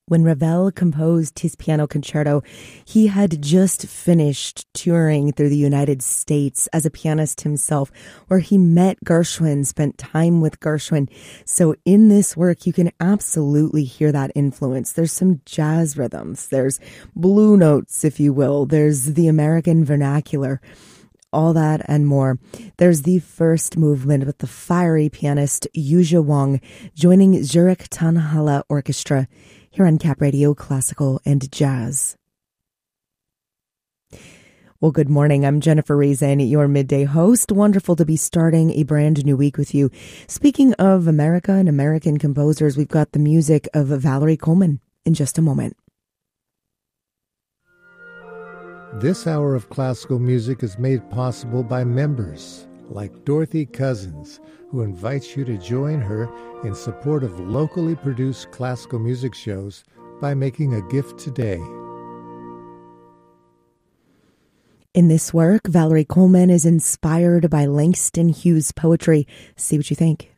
When Ravel composed his piano concerto, he had just finished touring through the United States as a pianist himself, where he met Gershwin, spent time with Gershwin. So in this work, you can absolutely hear that influence. There's some jazz rhythms. There's blue notes, if you will. There's the American vernacular. All that and more. There's the first movement with the fiery pianist Yuzha Wang joining Zurich Tonhalle Orchestra here on Cap Radio Classical and Jazz. Well, good morning. I'm Jennifer Reason, your midday host. Wonderful to be starting a brand new week with you. Speaking of America and American composers, we've got the music of Valerie Coleman in just a moment. This hour of classical music is made possible by members like Dorothy Cousins, who invites you to join her in support of locally produced classical music shows by making a gift today. In this work, Valerie Coleman is inspired by Langston Hughes' poetry. See what you think.